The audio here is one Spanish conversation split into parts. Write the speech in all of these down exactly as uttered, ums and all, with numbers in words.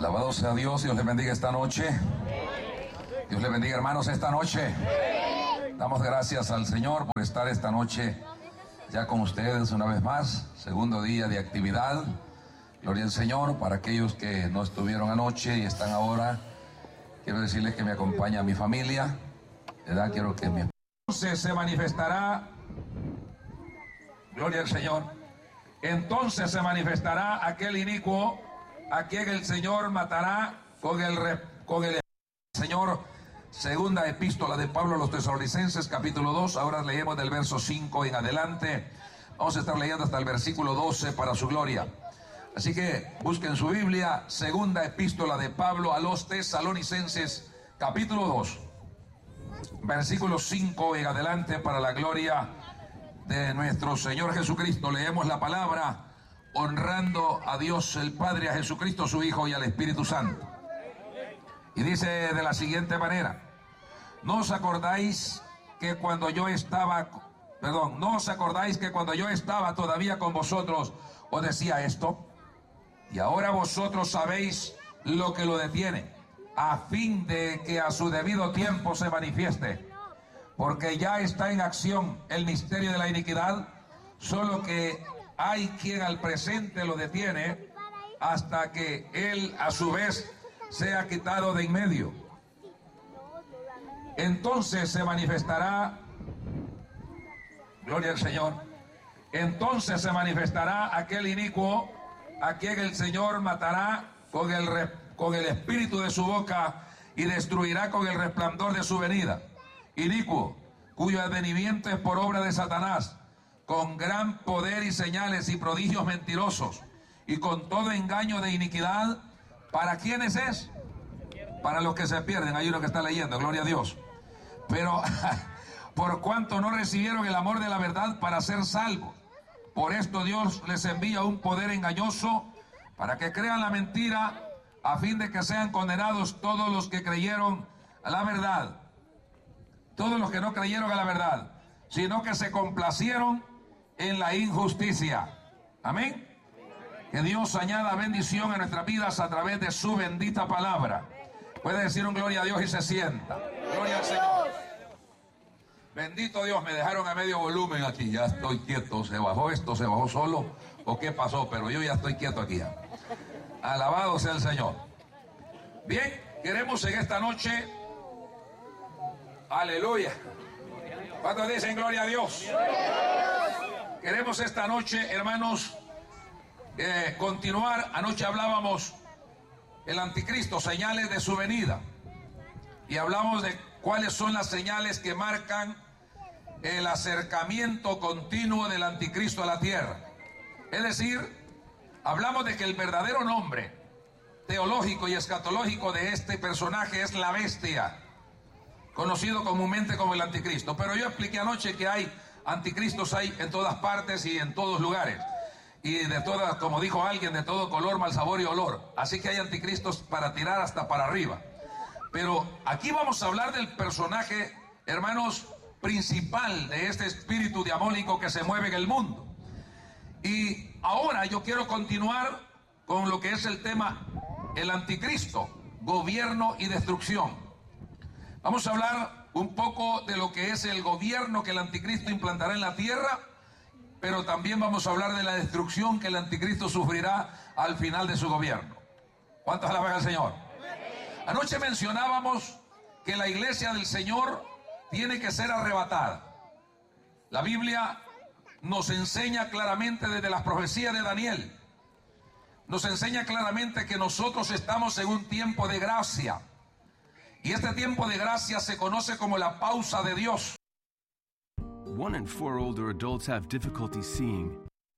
Alabado sea Dios. Dios les bendiga esta noche. Dios les bendiga, hermanos, esta noche. Damos gracias al Señor por estar esta noche ya con ustedes una vez más. Segundo día de actividad. Gloria al Señor. Para aquellos que no estuvieron anoche y están ahora, quiero decirles que me acompaña mi familia, ¿verdad? Quiero que mi... Entonces se manifestará, gloria al Señor, entonces se manifestará aquel inicuo a quien el Señor matará con el, con el Señor. Segunda epístola de Pablo a los Tesalonicenses, capítulo dos. Ahora leemos del verso cinco en adelante. Vamos a estar leyendo hasta el versículo doce para su gloria. Así que busquen su Biblia. Segunda epístola de Pablo a los Tesalonicenses, capítulo dos, versículo cinco en adelante, para la gloria de nuestro Señor Jesucristo. Leemos la palabra honrando a Dios el Padre, a Jesucristo su Hijo y al Espíritu Santo. Y dice de la siguiente manera: ¿No os acordáis que cuando yo estaba, perdón, no os acordáis que cuando yo estaba todavía con vosotros os decía esto? Y ahora vosotros sabéis lo que lo detiene, a fin de que a su debido tiempo se manifieste. Porque ya está en acción el misterio de la iniquidad, solo que hay quien al presente lo detiene hasta que él a su vez sea quitado de en medio. Entonces se manifestará, gloria al Señor, entonces se manifestará aquel inicuo a quien el Señor matará con el, con el espíritu de su boca y destruirá con el resplandor de su venida. Inicuo, cuyo advenimiento es por obra de Satanás, con gran poder y señales y prodigios mentirosos, y con todo engaño de iniquidad. ¿Para quiénes es? Para los que se pierden. Hay uno que está leyendo, gloria a Dios. Pero por cuanto no recibieron el amor de la verdad para ser salvos, por esto Dios les envía un poder engañoso para que crean la mentira, a fin de que sean condenados todos los que creyeron a la verdad. Todos los que no creyeron a la verdad, sino que se complacieron en la injusticia. Amén. Que Dios añada bendición a nuestras vidas a través de su bendita palabra. Puede decir un gloria a Dios y se sienta. Gloria al Señor. Bendito Dios, me dejaron a medio volumen aquí. Ya estoy quieto. ¿Se bajó esto? ¿Se bajó solo? ¿O qué pasó? Pero yo ya estoy quieto aquí. Ya. Alabado sea el Señor. Bien, queremos en esta noche... Aleluya. ¿Cuántos dicen gloria a Dios? Queremos esta noche, hermanos, eh, continuar. Anoche hablábamos el anticristo, señales de su venida, y hablamos de cuáles son las señales que marcan el acercamiento continuo del anticristo a la tierra. Es decir, hablamos de que el verdadero nombre teológico y escatológico de este personaje es la bestia, conocido comúnmente como el anticristo. Pero yo expliqué anoche que hay anticristos, hay en todas partes y en todos lugares, y de todas, como dijo alguien, de todo color, mal sabor y olor. Así que hay anticristos para tirar hasta para arriba. Pero aquí vamos a hablar del personaje, hermanos, principal de este espíritu diabólico que se mueve en el mundo. Y ahora yo quiero continuar con lo que es el tema, el anticristo, gobierno y destrucción. Vamos a hablar un poco de lo que es el gobierno que el anticristo implantará en la tierra, pero también vamos a hablar de la destrucción que el anticristo sufrirá al final de su gobierno. ¿Cuántos alaban al Señor? Anoche mencionábamos que la iglesia del Señor tiene que ser arrebatada. La Biblia nos enseña claramente desde las profecías de Daniel, nos enseña claramente que nosotros estamos en un tiempo de gracia. Y este tiempo de gracia se conoce como la pausa de Dios. One in four older adults have difficulty seeing.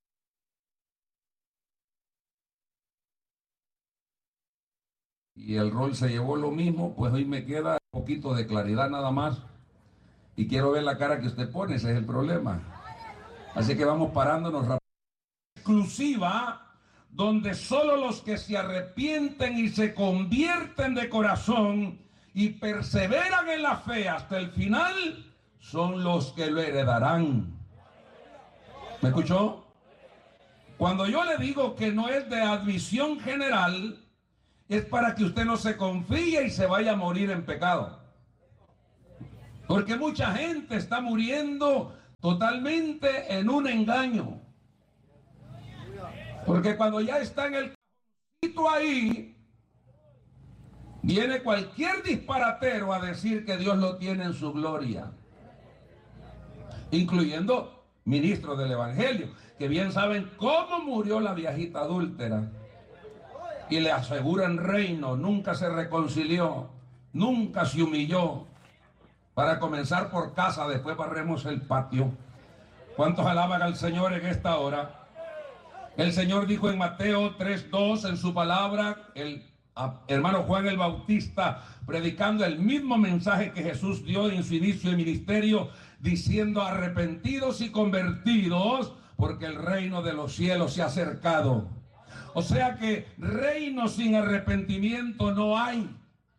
Y el rol se llevó lo mismo, pues hoy me queda un poquito de claridad nada más. Y quiero ver la cara que usted pone, ese es el problema. Así que vamos parándonos rápido. Exclusiva, donde solo los que se arrepienten y se convierten de corazón y perseveran en la fe hasta el final, son los que lo heredarán. ¿Me escuchó? Cuando yo le digo que no es de admisión general, es para que usted no se confíe y se vaya a morir en pecado. Porque mucha gente está muriendo totalmente en un engaño. Porque cuando ya está en el cajoncito ahí, viene cualquier disparatero a decir que Dios lo tiene en su gloria, incluyendo ministros del evangelio, que bien saben cómo murió la viejita adúltera y le aseguran reino, nunca se reconcilió, nunca se humilló. Para comenzar por casa, después barremos el patio. ¿Cuántos alaban al Señor en esta hora? El Señor dijo en Mateo tres dos en su palabra, el hermano Juan el Bautista predicando el mismo mensaje que Jesús dio en su inicio de ministerio, diciendo: arrepentidos y convertidos, porque el reino de los cielos se ha acercado. O sea que reino sin arrepentimiento no hay.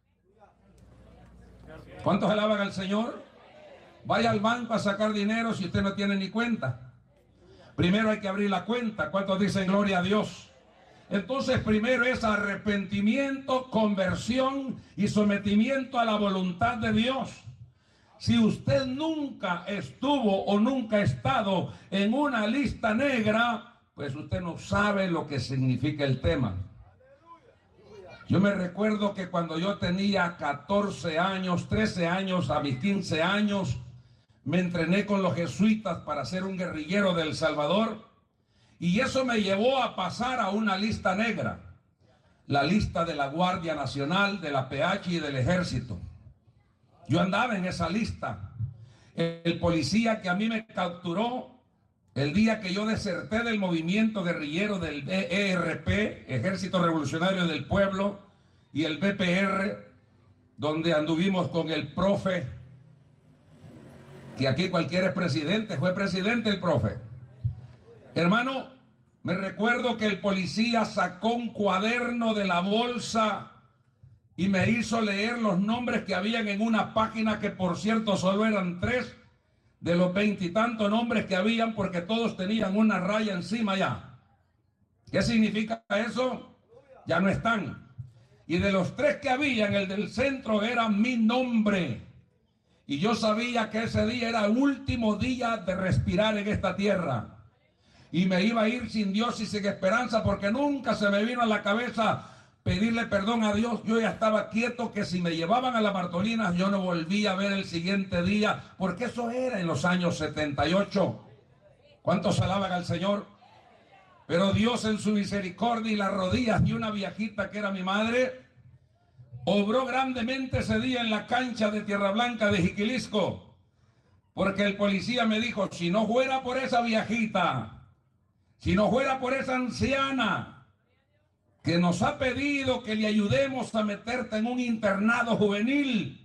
¿Cuántos alaban al Señor? Vaya al banco a sacar dinero si usted no tiene ni cuenta. Primero hay que abrir la cuenta. ¿Cuántos dicen gloria a Dios? Entonces primero es arrepentimiento, conversión y sometimiento a la voluntad de Dios. Si usted nunca estuvo o nunca ha estado en una lista negra, pues usted no sabe lo que significa el tema. Yo me recuerdo que cuando yo tenía catorce años, trece años, a mis quince años, me entrené con los jesuitas para ser un guerrillero de El Salvador, y eso me llevó a pasar a una lista negra, la lista de la Guardia Nacional, de la P H y del Ejército. Yo andaba en esa lista. El policía que a mí me capturó el día que yo deserté del movimiento guerrillero del E R P, Ejército Revolucionario del Pueblo, y el B P R, donde anduvimos con el profe, que aquí cualquiera es presidente, fue presidente el profe. Hermano, me recuerdo que el policía sacó un cuaderno de la bolsa y me hizo leer los nombres que habían en una página, que por cierto solo eran tres de los veintitantos nombres que habían, porque todos tenían una raya encima ya. ¿Qué significa eso? Ya no están. Y de los tres que habían, el del centro era mi nombre. Y yo sabía que ese día era el último día de respirar en esta tierra. Y me iba a ir sin Dios y sin esperanza, porque nunca se me vino a la cabeza pedirle perdón a Dios. Yo ya estaba quieto, que si me llevaban a las Bartolinas yo no volvía a ver el siguiente día, porque eso era en los años setenta y ocho. ¿Cuántos alaban al Señor? Pero Dios en su misericordia y las rodillas de una viejita que era mi madre, obró grandemente ese día en la cancha de Tierra Blanca de Jiquilisco, porque el policía me dijo: si no fuera por esa viejita, si no fuera por esa anciana que nos ha pedido que le ayudemos a meterte en un internado juvenil,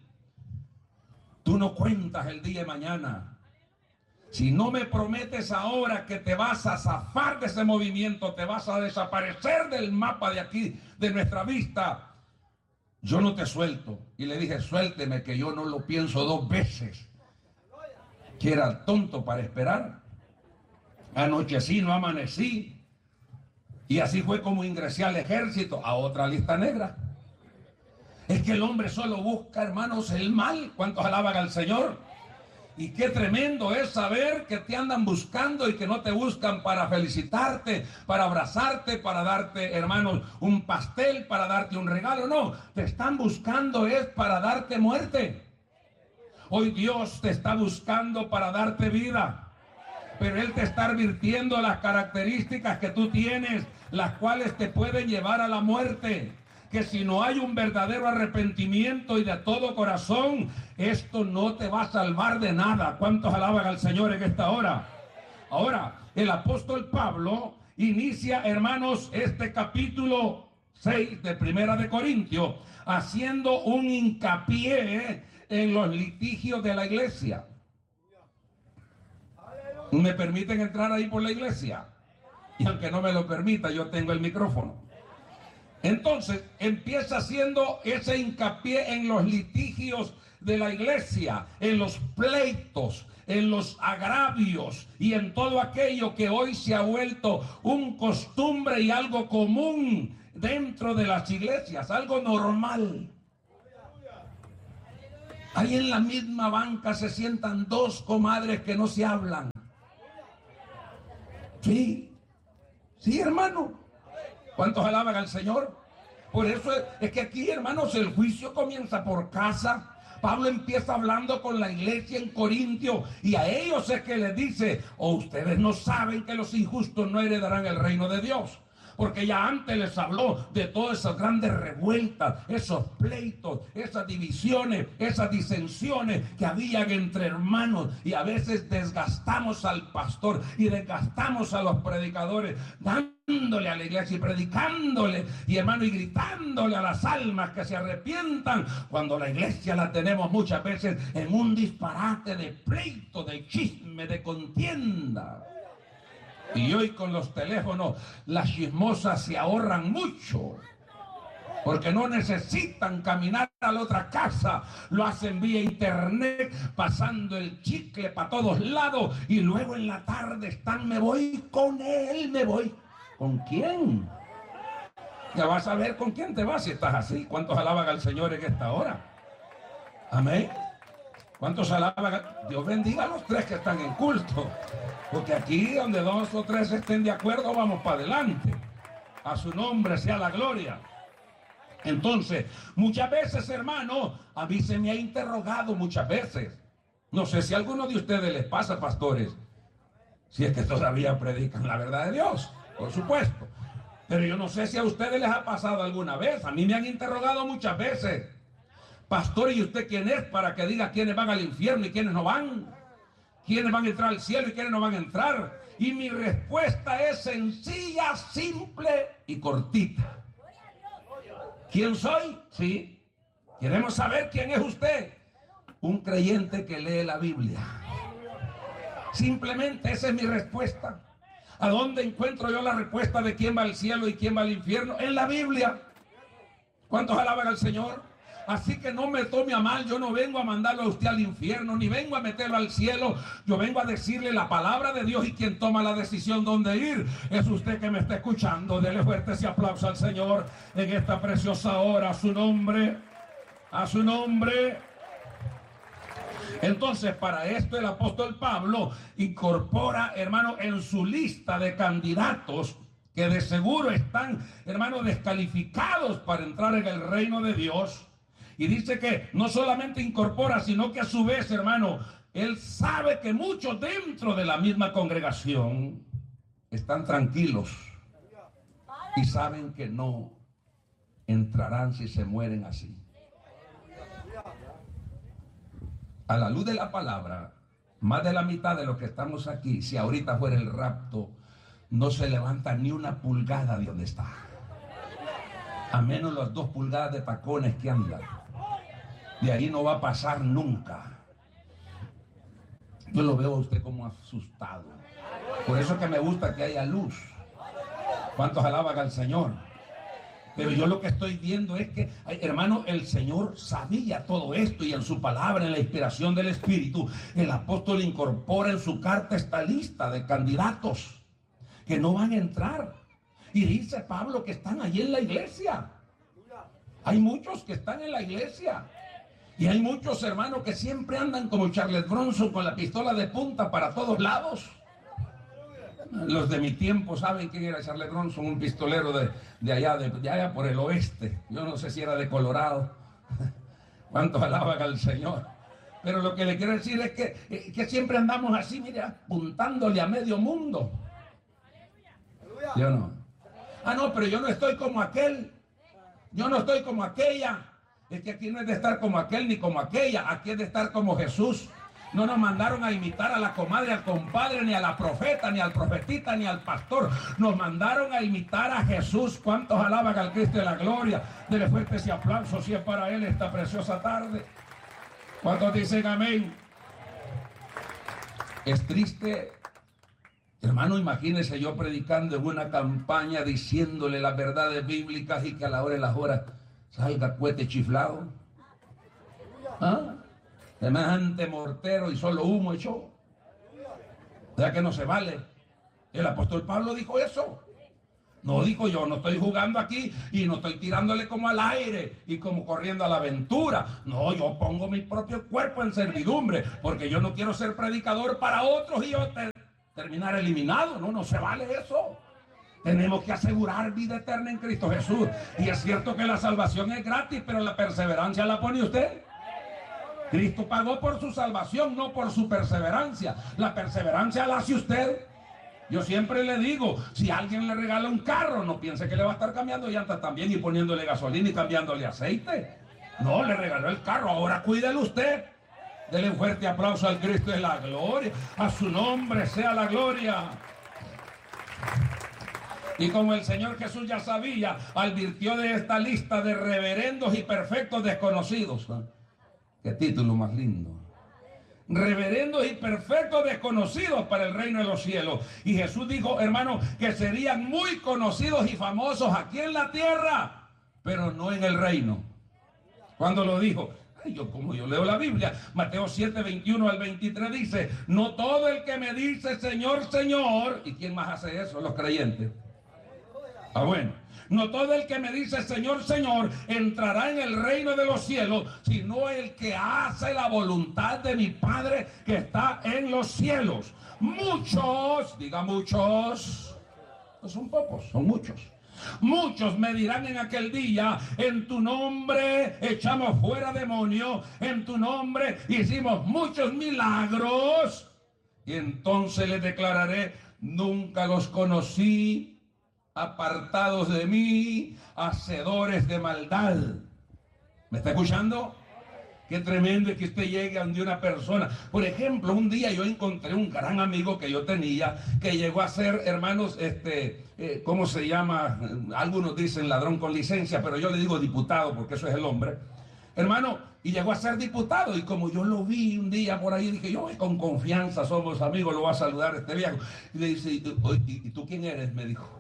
tú no cuentas el día de mañana. Si no me prometes ahora que te vas a zafar de ese movimiento, te vas a desaparecer del mapa de aquí, de nuestra vista, yo no te suelto. Y le dije: suélteme, que yo no lo pienso dos veces. Que era tonto para esperar. Anochecí, no amanecí. Y así fue como ingresé al ejército, a otra lista negra. Es que el hombre solo busca, hermanos, el mal. ¿Cuántos alaban al Señor? Y qué tremendo es saber que te andan buscando y que no te buscan para felicitarte, para abrazarte, para darte, hermanos, un pastel, para darte un regalo. No, te están buscando es para darte muerte. Hoy Dios te está buscando para darte vida. Pero Él te está advirtiendo las características que tú tienes, las cuales te pueden llevar a la muerte. Que si no hay un verdadero arrepentimiento y de todo corazón, esto no te va a salvar de nada. ¿Cuántos alaban al Señor en esta hora? Ahora, el apóstol Pablo inicia, hermanos, este capítulo seis de Primera de Corintios, haciendo un hincapié en los litigios de la iglesia. ¿Me permiten entrar ahí por la iglesia? Y aunque no me lo permita, yo tengo el micrófono. Entonces, empieza haciendo ese hincapié en los litigios de la iglesia, en los pleitos, en los agravios y en todo aquello que hoy se ha vuelto un costumbre y algo común dentro de las iglesias, algo normal. Ahí en la misma banca se sientan dos comadres que no se hablan. Sí, sí, hermano. ¿Cuántos alaban al Señor? Por eso es, es que aquí, hermanos, el juicio comienza por casa. Pablo empieza hablando con la iglesia en Corintio y a ellos es que les dice: o ustedes no saben que los injustos no heredarán el reino de Dios. Porque ya antes les habló de todas esas grandes revueltas, esos pleitos, esas divisiones, esas disensiones que habían entre hermanos. Y a veces desgastamos al pastor y desgastamos a los predicadores, dándole a la iglesia y predicándole, y hermano, y gritándole a las almas que se arrepientan, cuando la iglesia la tenemos muchas veces en un disparate de pleito, de chisme, de contienda. Y hoy con los teléfonos las chismosas se ahorran mucho, porque no necesitan caminar a la otra casa, lo hacen vía internet, pasando el chicle para todos lados, y luego en la tarde están: me voy con él, me voy. ¿Con quién? Ya vas a ver con quién te vas si estás así. ¿Cuántos alaban al Señor en esta hora? Amén. ¿Cuántos alaban? Dios bendiga a los tres que están en culto, porque aquí donde dos o tres estén de acuerdo, vamos para adelante. A su nombre sea la gloria. Entonces, muchas veces, hermano, a mí se me ha interrogado muchas veces. No sé si a alguno de ustedes les pasa, pastores, si es que todavía predican la verdad de Dios, por supuesto. Pero yo no sé si a ustedes les ha pasado alguna vez. A mí me han interrogado muchas veces: pastor, ¿y usted quién es para que diga quiénes van al infierno y quiénes no van? ¿Quiénes van a entrar al cielo y quiénes no van a entrar? Y mi respuesta es sencilla, simple y cortita. ¿Quién soy? Sí. Queremos saber quién es usted. Un creyente que lee la Biblia. Simplemente esa es mi respuesta. ¿A dónde encuentro yo la respuesta de quién va al cielo y quién va al infierno? En la Biblia. ¿Cuántos alaban al Señor? Así que no me tome a mal, yo no vengo a mandarlo a usted al infierno, ni vengo a meterlo al cielo. Yo vengo a decirle la palabra de Dios, y quien toma la decisión dónde ir es usted que me está escuchando. Dele fuerte ese aplauso al Señor en esta preciosa hora. A su nombre, a su nombre. Entonces, para esto el apóstol Pablo incorpora, hermano, en su lista de candidatos que de seguro están, hermano, descalificados para entrar en el reino de Dios. Y dice que no solamente incorpora, sino que a su vez, hermano, él sabe que muchos dentro de la misma congregación están tranquilos y saben que no entrarán si se mueren así. A la luz de la palabra, más de la mitad de los que estamos aquí, si ahorita fuera el rapto, no se levanta ni una pulgada de donde está, a menos las dos pulgadas de tacones que andan. De ahí no va a pasar nunca. Yo lo veo a usted como asustado. Por eso es que me gusta que haya luz. ¿Cuántos alaban al Señor? Pero yo lo que estoy viendo es que, hermano, el Señor sabía todo esto, y en su palabra, en la inspiración del Espíritu, el apóstol incorpora en su carta esta lista de candidatos que no van a entrar. Y dice Pablo que están allí en la iglesia. Hay muchos que están en la iglesia. Y hay muchos, hermanos, que siempre andan como Charles Bronson con la pistola de punta para todos lados. Los de mi tiempo saben quién era Charles Bronson, un pistolero de, de, allá, de, de allá por el oeste. Yo no sé si era de Colorado. ¿Cuántos alaban al Señor? Pero lo que le quiero decir es que, que siempre andamos así, mire, apuntándole a medio mundo. Yo no. Ah, no, pero yo no estoy como aquel. Yo no estoy como aquella. Es que aquí no es de estar como aquel ni como aquella. Aquí es de estar como Jesús. No nos mandaron a imitar a la comadre, al compadre, ni a la profeta, ni al profetita, ni al pastor. Nos mandaron a imitar a Jesús. ¿Cuántos alaban al Cristo de la gloria? Dele fuerte ese aplauso si es para Él esta preciosa tarde. ¿Cuántos dicen amén? Es triste, hermano, imagínese yo predicando en una campaña diciéndole las verdades bíblicas y que a la hora de las horas salga cohete chiflado. ¿Ah? Semejante mortero y solo humo echó. ¿Verdad que no se vale? El apóstol Pablo dijo eso. No, digo yo, no estoy jugando aquí y no estoy tirándole como al aire y como corriendo a la aventura. No, yo pongo mi propio cuerpo en servidumbre porque yo no quiero ser predicador para otros y yo te, terminar eliminado. No, no se vale eso. Tenemos que asegurar vida eterna en Cristo Jesús. Y es cierto que la salvación es gratis, pero la perseverancia la pone usted. Cristo pagó por su salvación, no por su perseverancia. La perseverancia la hace usted. Yo siempre le digo, si alguien le regala un carro, no piense que le va a estar cambiando llantas también y poniéndole gasolina y cambiándole aceite. No, le regaló el carro, ahora cuídelo usted. Dele un fuerte aplauso al Cristo de la gloria. A su nombre sea la gloria. Y como el Señor Jesús ya sabía, advirtió de esta lista de reverendos y perfectos desconocidos. Qué título más lindo. Reverendos y perfectos desconocidos para el reino de los cielos. Y Jesús dijo, hermano, que serían muy conocidos y famosos aquí en la tierra, pero no en el reino. Cuando lo dijo, ay, yo como yo leo la Biblia, Mateo siete, veintiuno al veintitrés dice, no todo el que me dice Señor, Señor, ¿y quién más hace eso? Los creyentes. Ah, bueno. No todo el que me dice Señor, Señor entrará en el reino de los cielos, sino el que hace la voluntad de mi Padre que está en los cielos. Muchos, diga muchos, no son pocos, son muchos. Muchos me dirán en aquel día, en tu nombre echamos fuera demonios, en tu nombre hicimos muchos milagros. Y entonces les declararé, nunca los conocí. Apartados de mí, hacedores de maldad. ¿Me está escuchando? Qué tremendo es que usted llegue a donde una persona. Por ejemplo, un día yo encontré un gran amigo que yo tenía, que llegó a ser, hermanos, este, eh, ¿cómo se llama? Algunos dicen ladrón con licencia, pero yo le digo diputado porque eso es el hombre. Hermano, y llegó a ser diputado, y como yo lo vi un día por ahí, dije, yo con confianza, somos amigos, lo voy a saludar a este viejo. Y le dice, ¿y, y, y tú quién eres? Me dijo.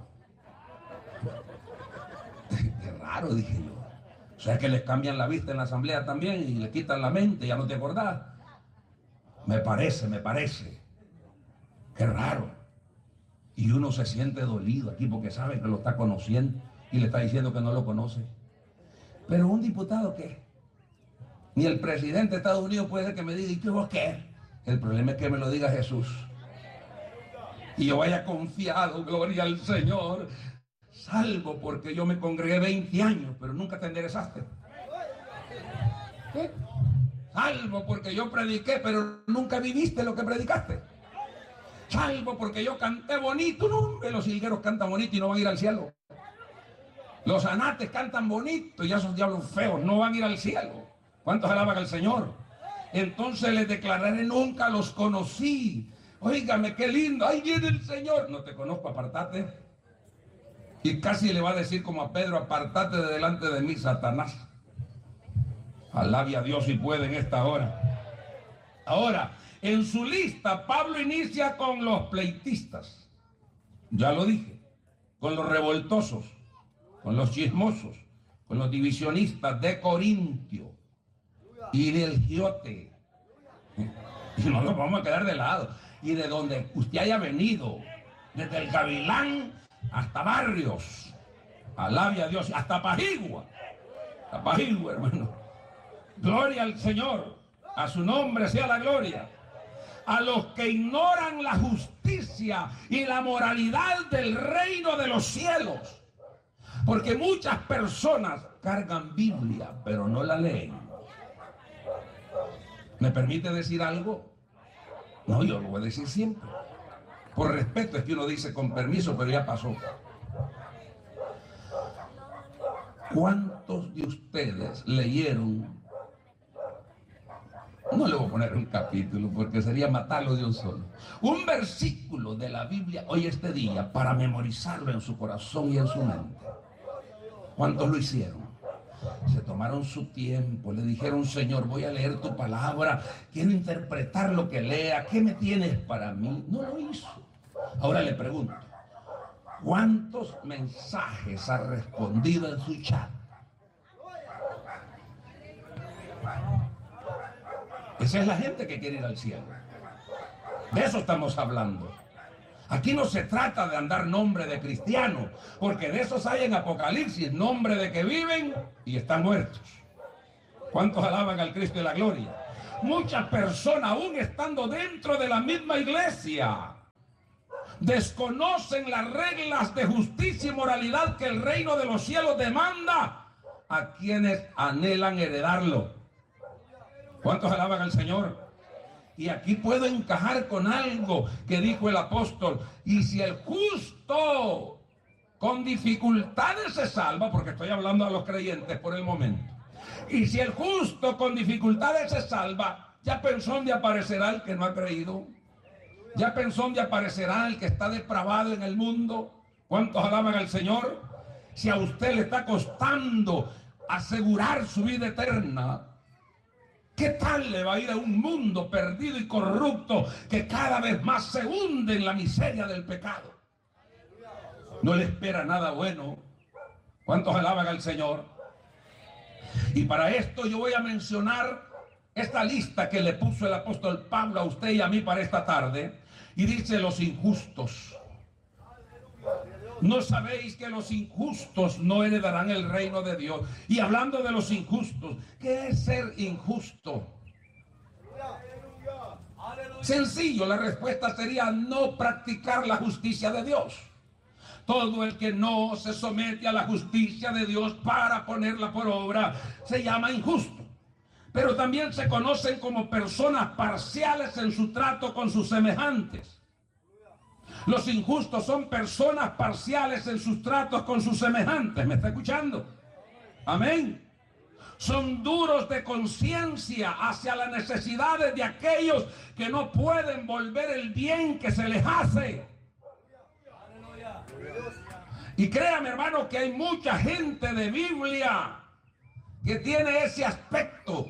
Qué raro, dije yo. O sea que les cambian la vista en la asamblea también y le quitan la mente, ya no te acordás. Me parece, me parece. Qué raro. Y uno se siente dolido aquí porque sabe que lo está conociendo y le está diciendo que no lo conoce. Pero un diputado, ¿qué? Ni el presidente de Estados Unidos puede ser que me diga, ¿y qué vos qué? El problema es que me lo diga Jesús. Y yo vaya confiado, gloria al Señor. Salvo porque yo me congregué veinte años, pero nunca te enderezaste. ¿Qué? Salvo porque yo prediqué, pero nunca viviste lo que predicaste. Salvo porque yo canté bonito. No, los higueros cantan bonito y no van a ir al cielo. Los anates cantan bonito y esos diablos feos no van a ir al cielo. ¿Cuántos alaban al Señor? Entonces les declararé, nunca los conocí. Óigame, qué lindo, ahí viene el Señor. No te conozco, apartate. Y casi le va a decir como a Pedro, apartate de delante de mí, Satanás. Alabe a Dios si puede en esta hora. Ahora, en su lista, Pablo inicia con los pleitistas. Ya lo dije. Con los revoltosos, con los chismosos, con los divisionistas de Corintio y del Giote. Y no nos vamos a quedar de lado. Y de donde usted haya venido, desde el Gavilán hasta Barrios, alabe a Dios, hasta Pajigua, hasta Pajigua, hermano. Gloria al Señor, a su nombre sea la gloria. A los que ignoran la justicia y la moralidad del reino de los cielos. Porque muchas personas cargan Biblia, pero no la leen. ¿Me permite decir algo? No, yo lo voy a decir siempre. Por respeto es que uno dice con permiso, pero ya pasó. ¿Cuántos de ustedes leyeron? No le voy a poner un capítulo porque sería matarlo de un solo. Un versículo de la Biblia hoy este día para memorizarlo en su corazón y en su mente. ¿Cuántos lo hicieron? Se tomaron su tiempo, le dijeron, Señor, voy a leer tu palabra, quiero interpretar lo que lea, ¿qué me tienes para mí? No lo hizo. Ahora le pregunto, ¿cuántos mensajes ha respondido en su chat? Esa es la gente que quiere ir al cielo. De eso estamos hablando. Aquí no se trata de andar nombre de cristiano, porque de esos hay en Apocalipsis, nombre de que viven y están muertos. ¿Cuántos alaban al Cristo de la gloria? Muchas personas, aún estando dentro de la misma iglesia, desconocen las reglas de justicia y moralidad que el reino de los cielos demanda a quienes anhelan heredarlo. ¿Cuántos alaban al Señor? Y aquí puedo encajar con algo que dijo el apóstol. Y si el justo con dificultades se salva, porque estoy hablando a los creyentes por el momento, y si el justo con dificultades se salva, ya pensó dónde aparecerá el que no ha creído. Ya pensó dónde aparecerá el que está depravado en el mundo. ¿Cuántos alaban al Señor? Si a usted le está costando asegurar su vida eterna, ¿qué tal le va a ir a un mundo perdido y corrupto que cada vez más se hunde en la miseria del pecado? No le espera nada bueno. ¿Cuántos alaban al Señor? Y para esto yo voy a mencionar esta lista que le puso el apóstol Pablo a usted y a mí para esta tarde. Y dice: los injustos. ¿No sabéis que los injustos no heredarán el reino de Dios? Y hablando de los injustos, ¿qué es ser injusto? Sencillo, la respuesta sería no practicar la justicia de Dios. Todo el que no se somete a la justicia de Dios para ponerla por obra se llama injusto. Pero también se conocen como personas parciales en su trato con sus semejantes. Los injustos son personas parciales en sus tratos con sus semejantes. ¿Me está escuchando? Amén. Son duros de conciencia hacia las necesidades de aquellos que no pueden volver el bien que se les hace. Y créame, hermano, que hay mucha gente de Biblia que tiene ese aspecto.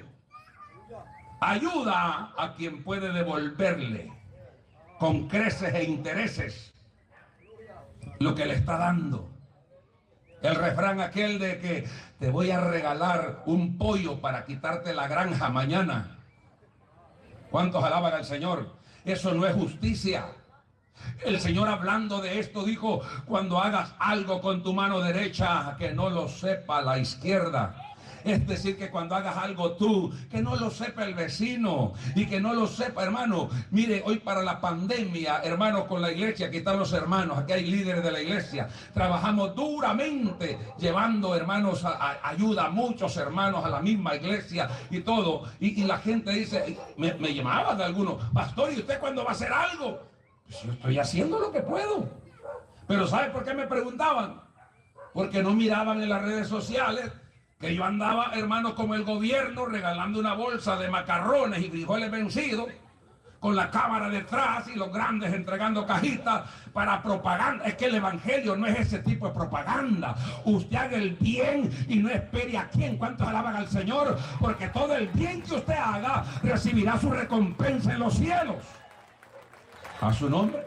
Ayuda a quien puede devolverle con creces e intereses lo que le está dando. El refrán aquel de que te voy a regalar un pollo para quitarte la granja mañana. ¿Cuántos alaban al Señor? Eso no es justicia. El Señor, hablando de esto, dijo: cuando hagas algo con tu mano derecha, que no lo sepa la izquierda. Es decir, que cuando hagas algo tú, que no lo sepa el vecino, y que no lo sepa, hermano. Mire, hoy para la pandemia, hermanos, con la iglesia, aquí están los hermanos, aquí hay líderes de la iglesia, trabajamos duramente llevando, hermanos, a, a, ayuda a muchos hermanos a la misma iglesia y todo. Y, y la gente dice, me, me llamaban de algunos: pastor, ¿y usted cuándo va a hacer algo? Pues yo estoy haciendo lo que puedo. Pero ¿sabe por qué me preguntaban? Porque no miraban en las redes sociales que yo andaba, hermanos, como el gobierno, regalando una bolsa de macarrones y frijoles vencidos, con la cámara detrás y los grandes entregando cajitas para propaganda. Es que el evangelio no es ese tipo de propaganda. Usted haga el bien y no espere a quién. ¿Cuántos alaban al Señor? Porque todo el bien que usted haga recibirá su recompensa en los cielos. ¿A su nombre?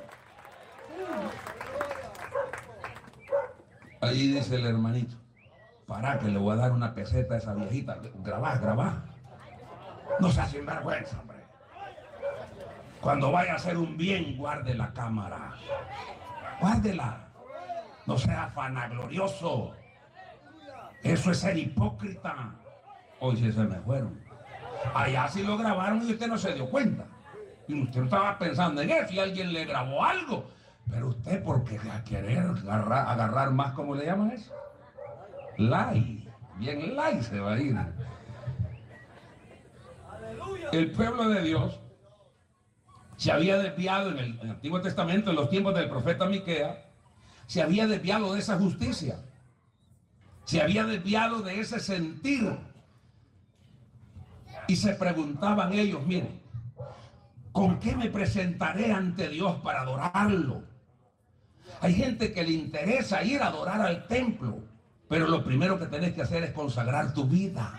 Ahí dice el hermanito: para que le voy a dar una peseta a esa viejita. Grabá, grabá. No sea sinvergüenza, hombre. Cuando vaya a hacer un bien, guarde la cámara. Guárdela. No sea fanaglorioso. Eso es ser hipócrita. Hoy sí se me fueron. Allá sí lo grabaron y usted no se dio cuenta. Y usted no estaba pensando en eso y alguien le grabó algo. Pero usted, porque a querer agarrar, agarrar más, ¿cómo le llaman eso? Like, bien like se va a ir. El pueblo de Dios se había desviado en el, en el Antiguo Testamento, en los tiempos del profeta Miqueas, se había desviado de esa justicia, se había desviado de ese sentir, y se preguntaban ellos: miren, ¿con qué me presentaré ante Dios para adorarlo? Hay gente que le interesa ir a adorar al templo, pero lo primero que tenés que hacer es consagrar tu vida.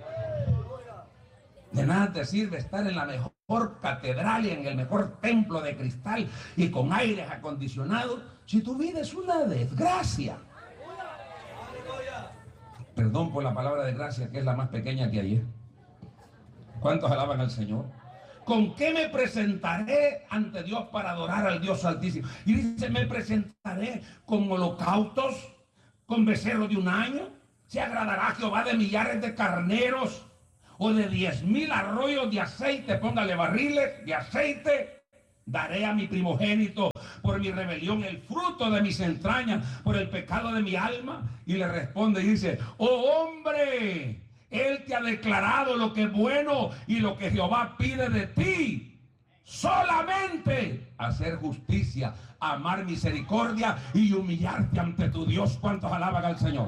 De nada te sirve estar en la mejor catedral y en el mejor templo de cristal y con aires acondicionados si tu vida es una desgracia. Perdón por la palabra desgracia, que es la más pequeña que hay. ¿Cuántos alaban al Señor? ¿Con qué me presentaré ante Dios para adorar al Dios Altísimo? Y dice, me presentaré con holocaustos, con becerros de un año. ¿Se agradará a Jehová de millares de carneros o de diez mil arroyos de aceite? Póngale barriles de aceite. Daré a mi primogénito por mi rebelión el fruto de mis entrañas, por el pecado de mi alma. Y le responde y dice, oh hombre, Él te ha declarado lo que es bueno y lo que Jehová pide de ti. Solamente hacer justicia, amar misericordia y humillarte ante tu Dios. ¿Cuántos alaban al Señor?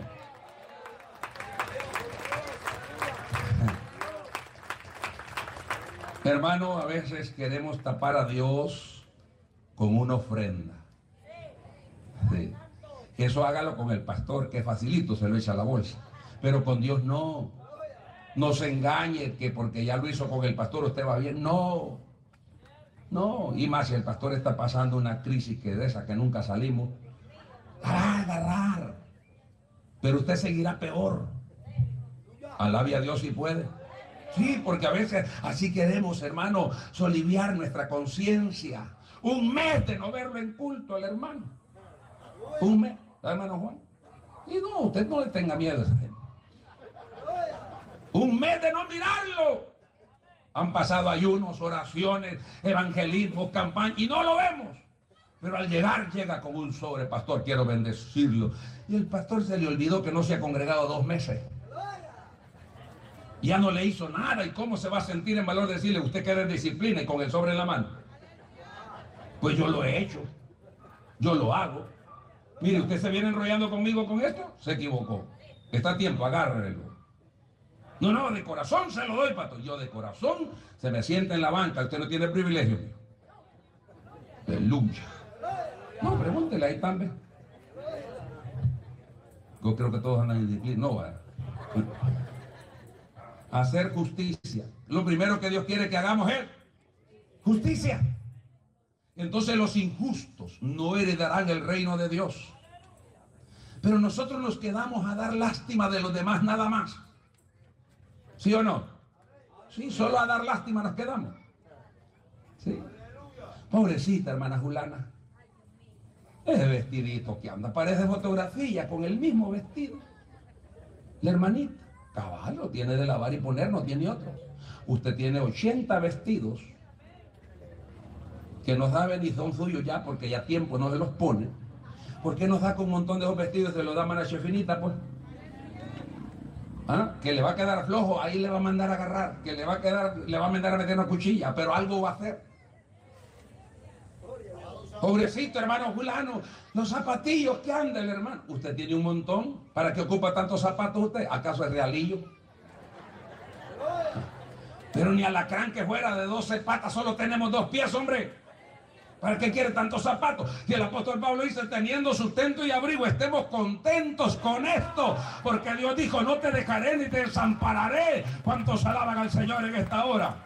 Hermano, a veces queremos tapar a Dios con una ofrenda. Sí. Eso hágalo con el pastor, que facilito, se lo echa a la bolsa. Pero con Dios no. No se engañe que porque ya lo hizo con el pastor usted va bien. No. No. Y más si el pastor está pasando una crisis que de esa que nunca salimos. Ah, agarrar. Pero usted seguirá peor. Alabe a Dios si puede. Sí, porque a veces así queremos, hermano, soliviar nuestra conciencia. Un mes de no verlo en culto al hermano. Un mes, hermano Juan. Y no, usted no le tenga miedo a esa gente. Un mes de no mirarlo. Han pasado ayunos, oraciones, evangelismos, campañas, y no lo vemos. Pero al llegar, llega con un sobre, pastor, quiero bendecirlo. Y el pastor se le olvidó que no se ha congregado dos meses. Ya no le hizo nada. ¿Y cómo se va a sentir en valor de decirle, usted queda en disciplina y con el sobre en la mano? Pues yo lo he hecho. Yo lo hago. Mire, usted se viene enrollando conmigo con esto, se equivocó. Está a tiempo, agárrelo. No, no, de corazón se lo doy, pastor. Yo de corazón se me sienta en la banca. Usted no tiene privilegio. Aleluya. No, pregúntele ahí también. Yo creo que todos andan en disciplina. No, va. Hacer justicia. Lo primero que Dios quiere que hagamos es justicia. Entonces los injustos no heredarán el reino de Dios. Pero nosotros nos quedamos a dar lástima de los demás nada más. ¿Sí o no? Sí, solo a dar lástima nos quedamos. Sí. Pobrecita hermana Julana. Ese vestidito que anda parece fotografía con el mismo vestido. La hermanita. Caballo, tiene de lavar y poner, no tiene otro. Usted tiene ochenta vestidos que nos da y son suyos ya porque ya tiempo no se los pone. ¿Por qué nos da con un montón de esos vestidos y se los da a Mana Chefinita, pues? ¿Ah? Que le va a quedar flojo, ahí le va a mandar a agarrar, que le va a quedar, le va a mandar a meter una cuchilla, pero algo va a hacer. Pobrecito hermano Julano, los zapatillos que anda el hermano. Usted tiene un montón. ¿Para qué ocupa tantos zapatos usted? ¿Acaso es realillo? Pero ni alacrán que fuera de doce patas, solo tenemos dos pies, hombre. ¿Para qué quiere tantos zapatos? Y el apóstol Pablo dice, teniendo sustento y abrigo, estemos contentos con esto, porque Dios dijo, no te dejaré ni te desampararé. ¿Cuántos alaban al Señor en esta hora?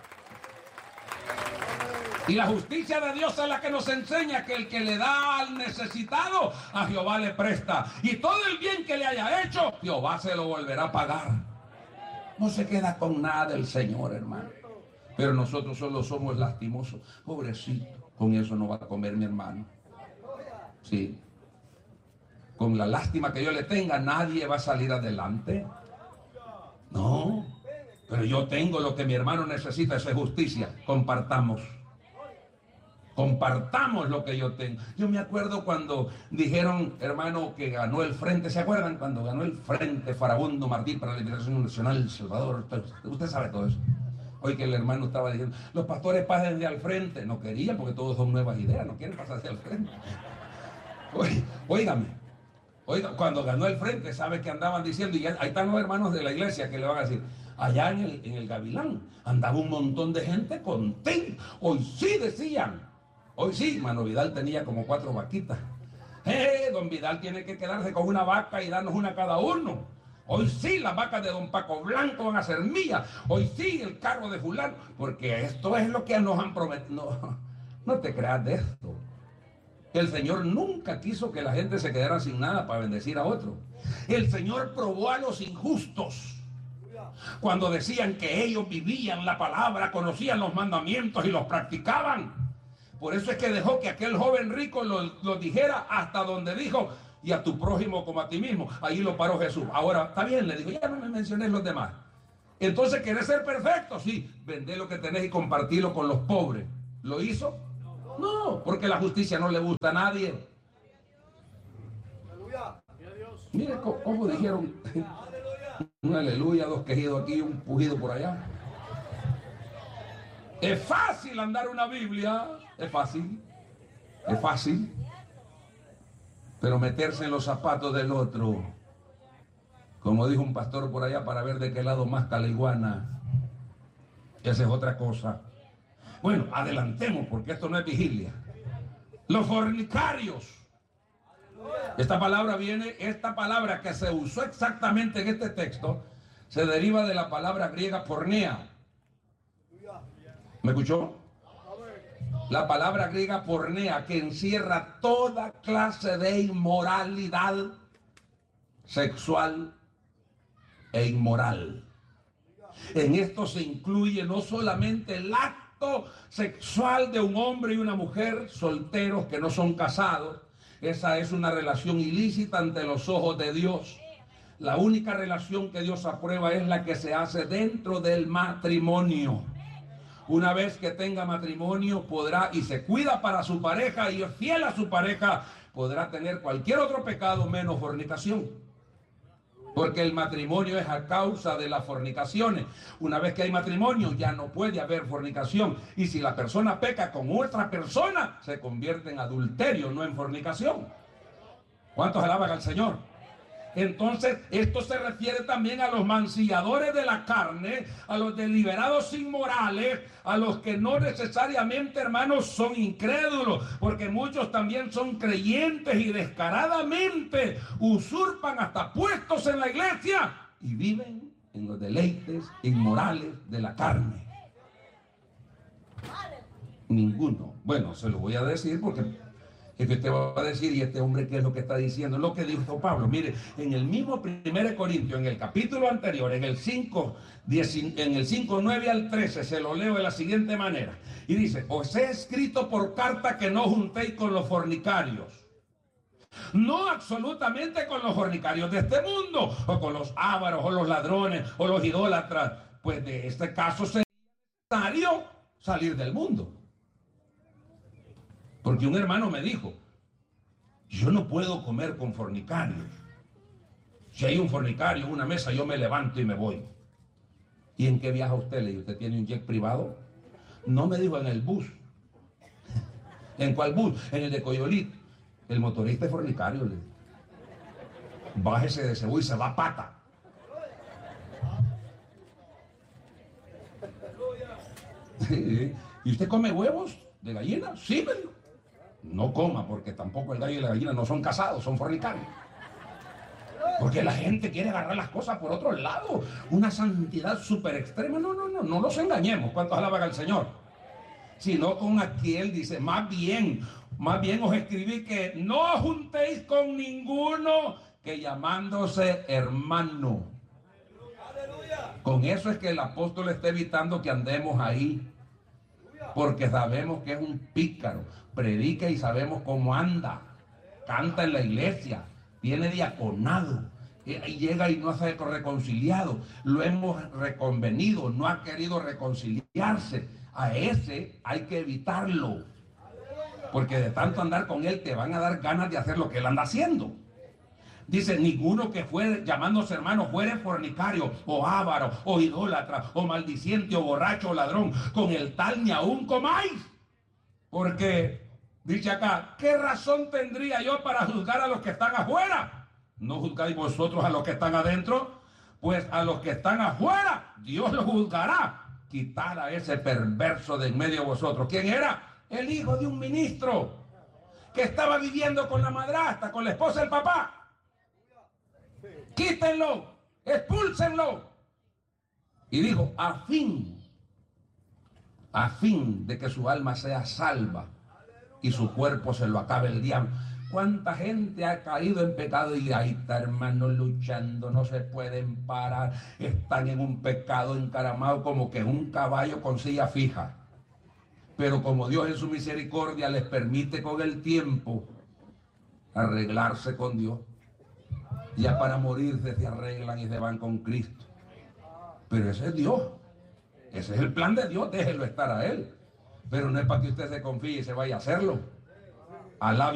Y la justicia de Dios es la que nos enseña que el que le da al necesitado, a Jehová le presta. Y todo el bien que le haya hecho, Jehová se lo volverá a pagar. No se queda con nada del Señor, hermano. Pero nosotros solo somos lastimosos. Pobrecito, con eso no va a comer mi hermano. Sí. Con la lástima que yo le tenga, nadie va a salir adelante. No. Pero yo tengo lo que mi hermano necesita, esa es justicia. Compartamos. Compartamos lo que yo tengo. Yo me acuerdo cuando dijeron, hermano, que ganó el frente. ¿Se acuerdan cuando ganó el Frente Farabundo Martí para la Liberación Nacional El Salvador? Usted, usted sabe todo eso. Hoy que el hermano estaba diciendo, los pastores pasen de al frente. No querían porque todos son nuevas ideas, no quieren pasarse al frente. Oí, óigame, oiga, cuando ganó el frente, ¿sabe qué andaban diciendo? Y ya, ahí están los hermanos de la iglesia que le van a decir, allá en el, en el Gavilán andaba un montón de gente contenta. Hoy sí decían. Hoy sí, mano Vidal tenía como cuatro vaquitas. ¡Eh! Don Vidal tiene que quedarse con una vaca y darnos una cada uno. Hoy sí, las vacas de don Paco Blanco van a ser mías. Hoy sí, el carro de fulano. Porque esto es lo que nos han prometido. No, no te creas de esto. El Señor nunca quiso que la gente se quedara sin nada para bendecir a otro. El Señor probó a los injustos. Cuando decían que ellos vivían la palabra, conocían los mandamientos y los practicaban. Por eso es que dejó que aquel joven rico lo, lo dijera hasta donde dijo, y a tu prójimo como a ti mismo. Ahí lo paró Jesús. Ahora, está bien, le dijo, ya no me menciones los demás. Entonces, ¿querés ser perfecto? Sí, vendé lo que tenés y compartilo con los pobres. ¿Lo hizo? No, porque la justicia no le gusta a nadie. Mire cómo, cómo dijeron un aleluya, dos quejidos aquí, un pujido por allá. Es fácil andar una Biblia, es fácil, es fácil, pero meterse en los zapatos del otro, como dijo un pastor por allá, para ver de qué lado más la iguana, esa es otra cosa. Bueno, adelantemos porque esto no es vigilia. Los fornicarios. Esta palabra viene, esta palabra que se usó exactamente en este texto, se deriva de la palabra griega pornea. ¿Me escuchó? La palabra griega pornea, que encierra toda clase de inmoralidad sexual e inmoral. En esto se incluye no solamente el acto sexual de un hombre y una mujer solteros que no son casados. Esa es una relación ilícita ante los ojos de Dios. La única relación que Dios aprueba es la que se hace dentro del matrimonio. Una vez que tenga matrimonio podrá, y se cuida para su pareja y es fiel a su pareja, podrá tener cualquier otro pecado menos fornicación. Porque el matrimonio es a causa de las fornicaciones. Una vez que hay matrimonio ya no puede haber fornicación. Y si la persona peca con otra persona, se convierte en adulterio, no en fornicación. ¿Cuántos alaban al Señor? Entonces, esto se refiere también a los mancilladores de la carne, a los deliberados inmorales, a los que no necesariamente, hermanos, son incrédulos, porque muchos también son creyentes y descaradamente usurpan hasta puestos en la iglesia y viven en los deleites inmorales de la carne. Ninguno. Bueno, se lo voy a decir porque es que usted va a decir, ¿y este hombre qué es lo que está diciendo? Lo que dijo Pablo. Mire, en el mismo primero Corintios, en el capítulo anterior, en el cinco, diez, en el cinco, nueve al trece, se lo leo de la siguiente manera. Y dice, os he escrito por carta que no juntéis con los fornicarios. No absolutamente con los fornicarios de este mundo, o con los ávaros, o los ladrones, o los idólatras. Pues de este caso sería necesario salir del mundo. Porque un hermano me dijo, yo no puedo comer con fornicarios. Si hay un fornicario en una mesa, yo me levanto y me voy. ¿Y en qué viaja usted? Le dije, ¿usted tiene un jet privado? No, me dijo, en el bus. ¿En cuál bus? En el de Coyolit. El motorista es fornicario. Le dije, bájese de ese bus y se va a pata. ¿Y usted come huevos de gallina? Sí, me dijo. No coma, porque tampoco el gallo y la gallina no son casados, son fornicarios. Porque la gente quiere agarrar las cosas por otro lado. Una santidad súper extrema. No, no, no, no los engañemos. ¿Cuántos alaban al Señor? Sino con aquel dice, más bien, más bien os escribí que no os juntéis con ninguno que llamándose hermano. Con eso es que el apóstol está evitando que andemos ahí. Porque sabemos que es un pícaro, predica y sabemos cómo anda, canta en la iglesia, tiene diaconado, y llega y no se ha reconciliado, lo hemos reconvenido, no ha querido reconciliarse. A ese hay que evitarlo, porque de tanto andar con él te van a dar ganas de hacer lo que él anda haciendo. Dice, ninguno que fuere, llamándose hermano, fuere fornicario, o avaro, o idólatra, o maldiciente, o borracho, o ladrón, con el tal ni aún comáis. Porque, dice acá, ¿qué razón tendría yo para juzgar a los que están afuera? ¿No juzgáis vosotros a los que están adentro? Pues a los que están afuera, Dios los juzgará. Quitar a ese perverso de en medio de vosotros. ¿Quién era? El hijo de un ministro, que estaba viviendo con la madrastra, con la esposa del papá. Quítenlo, expúlsenlo. Y dijo, a fin, a fin de que su alma sea salva y su cuerpo se lo acabe el diablo. ¿Cuánta gente ha caído en pecado? Y ahí está, hermanos, luchando, no se pueden parar, están en un pecado encaramado como que un caballo con silla fija. Pero como Dios en su misericordia les permite con el tiempo arreglarse con Dios, ya para morirse se arreglan y se van con Cristo. Pero ese es Dios, ese es el plan de Dios, déjelo estar a Él. Pero no es para que usted se confíe y se vaya a hacerlo. Alá